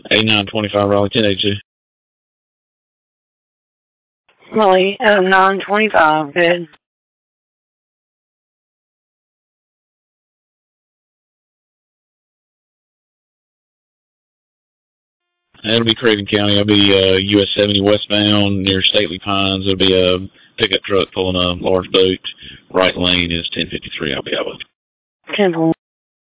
8925 Raleigh 1082. Raleigh 0925, good. That'll be Craven County. It'll be US 70 westbound near Stately Pines. There'll be a pickup truck pulling a large boat. Right lane is 1053. I'll be out. 10